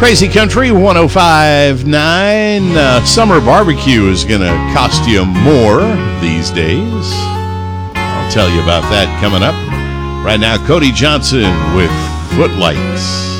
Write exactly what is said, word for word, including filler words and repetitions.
Crazy Country one oh five point nine. Uh, summer barbecue is going to cost you more these days. I'll tell you about that coming up. Right now, Cody Johnson with Footlights.